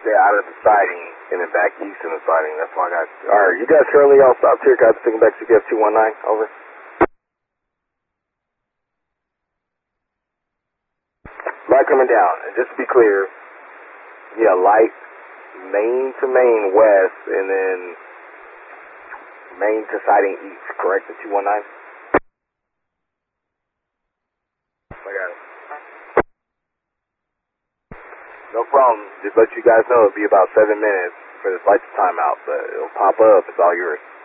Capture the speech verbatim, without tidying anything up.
stay out of the siding and then back east in the siding. That's why I got. Alright, you guys currently all stopped here. Guys, taking back C P F two one nine. Over. Light coming down. And just to be clear, yeah, light main to main west and then main to siding east, correct? The two one nine? I got it. No problem. Just let you guys know it'll be about seven minutes for this light to time out, but it'll pop up. It's all yours.